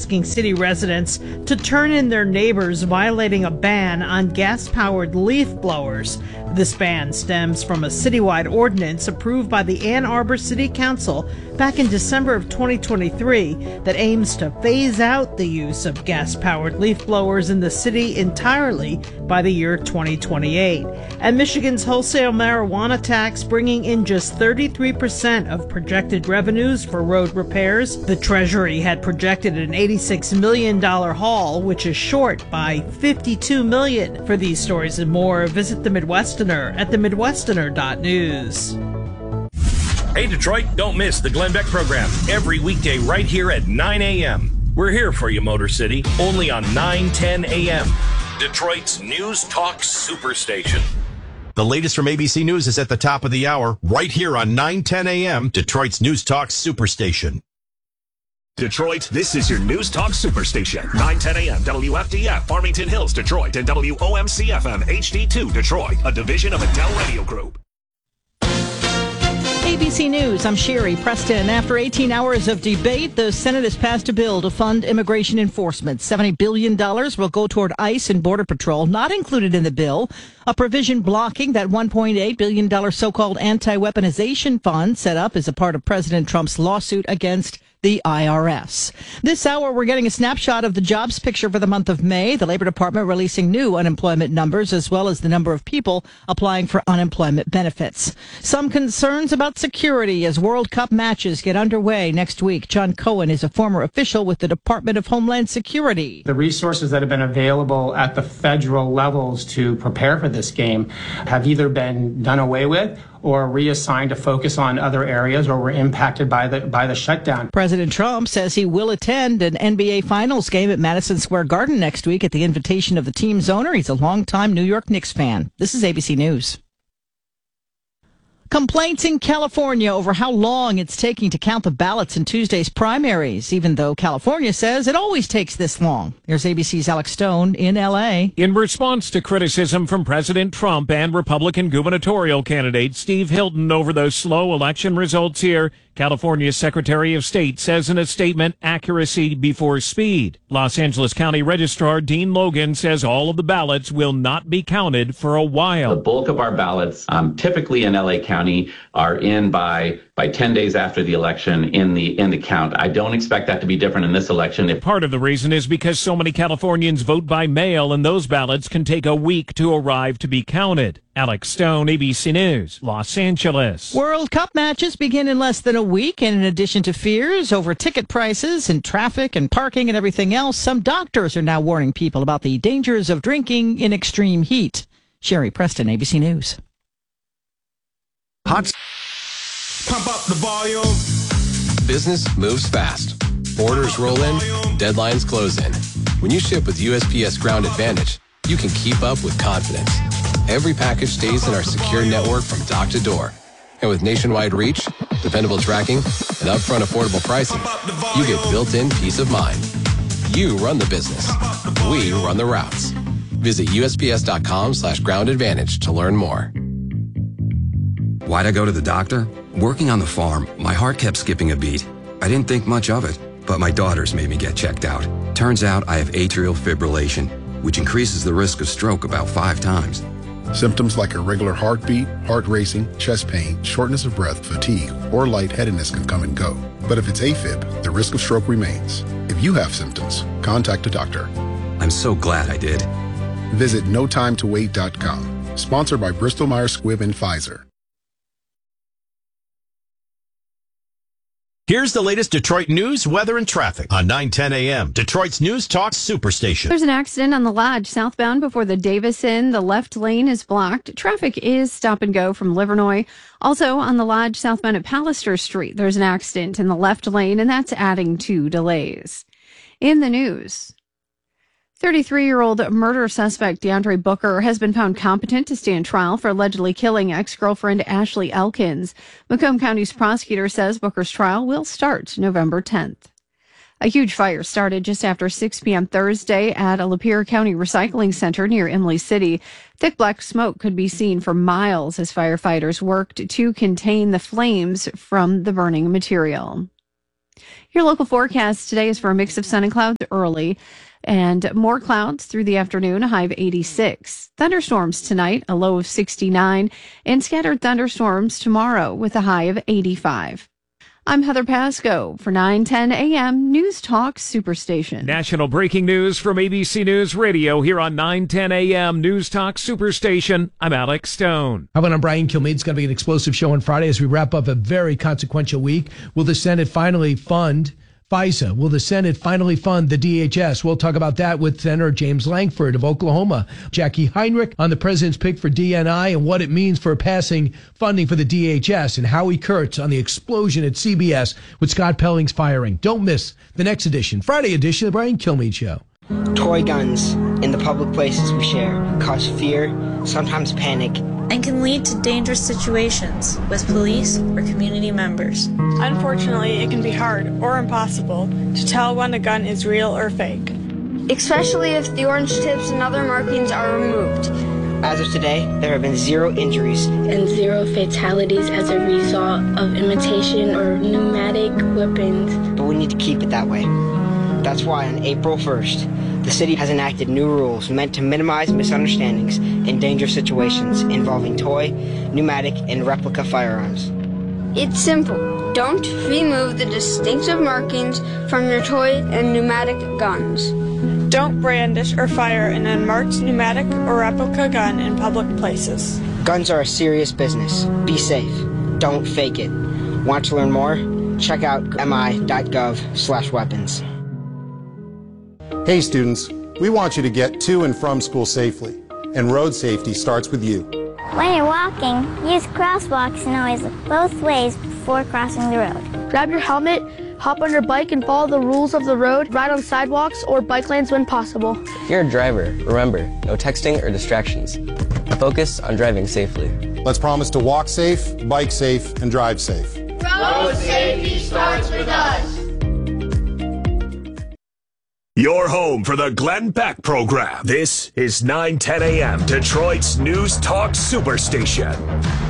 asking city residents to turn in their neighbors violating a ban on gas-powered leaf blowers. This ban stems from a citywide ordinance approved by the Ann Arbor City Council back in December of 2023 that aims to phase out the use of gas-powered leaf blowers in the city entirely by the year 2028. And Michigan's wholesale marijuana tax bringing in just 33% of projected revenues for road repairs. The Treasury had projected an $86 million haul, which is short by $52 million. For these stories and more, visit The Midwesterner at themidwesterner.news. Hey, Detroit, don't miss the Glenn Beck program every weekday right here at 9 a.m. We're here for you, Motor City, only on 9:10 a.m. Detroit's News Talk Superstation. The latest from ABC News is at the top of the hour, right here on 9:10 a.m., Detroit's News Talk Superstation. Detroit, this is your News Talk Superstation. 9:10 a.m. WFDF, Farmington Hills, Detroit, and WOMC-FM HD2, Detroit, a division of Adele Radio Group. ABC News, I'm Sherry Preston. After 18 hours of debate, the Senate has passed a bill to fund immigration enforcement. $70 billion will go toward ICE and Border Patrol, not included in the bill. A provision blocking that $1.8 billion so-called anti-weaponization fund set up as a part of President Trump's lawsuit against the IRS. This hour, we're getting a snapshot of the jobs picture for the month of May. The Labor Department releasing new unemployment numbers, as well as the number of people applying for unemployment benefits. Some concerns about security as World Cup matches get underway next week. John Cohen is a former official with the Department of Homeland Security. The resources that have been available at the federal levels to prepare for this game have either been done away with or reassigned to focus on other areas or were impacted by the shutdown. President Trump says he will attend an NBA Finals game at Madison Square Garden next week at the invitation of the team's owner. He's a longtime New York Knicks fan. This is ABC News. Complaints in California over how long it's taking to count the ballots in Tuesday's primaries, even though California says it always takes this long. Here's ABC's Alex Stone in L.A. In response to criticism from President Trump and Republican gubernatorial candidate Steve Hilton over those slow election results here, California's Secretary of State says in a statement, accuracy before speed. Los Angeles County Registrar Dean Logan says all of the ballots will not be counted for a while. The bulk of our ballots, typically in LA County, are in by 10 days after the election in the count. I don't expect that to be different in this election. Part of the reason is because so many Californians vote by mail, and those ballots can take a week to arrive to be counted. Alex Stone, ABC News, Los Angeles. World Cup matches begin in less than a week, and in addition to fears over ticket prices and traffic and parking and everything else, some doctors are now warning people about the dangers of drinking in extreme heat. Sherry Preston, ABC News. Hot. Pump up the volume. Business moves fast. Orders roll in, deadlines close in. When you ship with USPS Ground Advantage, you can keep up with confidence. Every package stays in our secure network from dock to door. And with nationwide reach, dependable tracking, and upfront affordable pricing, you get built-in peace of mind. You run the business. We run the routes. Visit USPS.com/Ground Advantage to learn more. Why'd I go to the doctor? Working on the farm, my heart kept skipping a beat. I didn't think much of it, but my daughters made me get checked out. Turns out I have atrial fibrillation, which increases the risk of stroke about 5 times. Symptoms like irregular heartbeat, heart racing, chest pain, shortness of breath, fatigue, or lightheadedness can come and go. But if it's AFib, the risk of stroke remains. If you have symptoms, contact a doctor. I'm so glad I did. Visit notimetowait.com. Sponsored by Bristol-Myers Squibb and Pfizer. Here's the latest Detroit news, weather, and traffic on 9:10 a.m. Detroit's News Talk Superstation. There's an accident on the Lodge southbound before the Davis Inn. The left lane is blocked. Traffic is stop and go from Livernois. Also on the Lodge southbound at Pallister Street, there's an accident in the left lane, and that's adding to delays. In the news, 33-year-old murder suspect DeAndre Booker has been found competent to stand trial for allegedly killing ex-girlfriend Ashley Elkins. Macomb County's prosecutor says Booker's trial will start November 10th. A huge fire started just after 6 p.m. Thursday at a Lapeer County recycling center near Imlay City. Thick black smoke could be seen for miles as firefighters worked to contain the flames from the burning material. Your local forecast today is for a mix of sun and clouds early and more clouds through the afternoon, a high of 86. Thunderstorms tonight, a low of 69, and scattered thunderstorms tomorrow with a high of 85. I'm Heather Pasco for 910 AM News Talk Superstation. National breaking news from ABC News Radio here on 910 AM News Talk Superstation. I'm Alex Stone. How about I'm Brian Kilmeade? It's going to be an explosive show on Friday as we wrap up a very consequential week. Will the Senate finally fund FISA? Will the Senate finally fund the DHS? We'll talk about that with Senator James Lankford of Oklahoma, Jackie Heinrich on the president's pick for DNI and what it means for passing funding for the DHS, and Howie Kurtz on the explosion at CBS with Scott Pelling's firing. Don't miss the next edition, Friday edition of the Brian Kilmeade Show. Toy guns in the public places we share cause fear, sometimes panic, and can lead to dangerous situations with police or community members. Unfortunately, it can be hard or impossible to tell when a gun is real or fake, especially if the orange tips and other markings are removed. As of today, there have been 0 injuries and 0 fatalities as a result of imitation or pneumatic weapons. But we need to keep it that way. That's why on April 1st, the city has enacted new rules meant to minimize misunderstandings in dangerous situations involving toy, pneumatic, and replica firearms. It's simple. Don't remove the distinctive markings from your toy and pneumatic guns. Don't brandish or fire an unmarked pneumatic or replica gun in public places. Guns are a serious business. Be safe. Don't fake it. Want to learn more? Check out mi.gov/weapons. Hey students, we want you to get to and from school safely, and road safety starts with you. When you're walking, use crosswalks and always look both ways before crossing the road. Grab your helmet, hop on your bike and follow the rules of the road, ride on sidewalks or bike lanes when possible. If you're a driver, remember, no texting or distractions. Focus on driving safely. Let's promise to walk safe, bike safe, and drive safe. Road safety starts with us. Your home for the Glenn Beck program. This is 910 AM, Detroit's News Talk Superstation.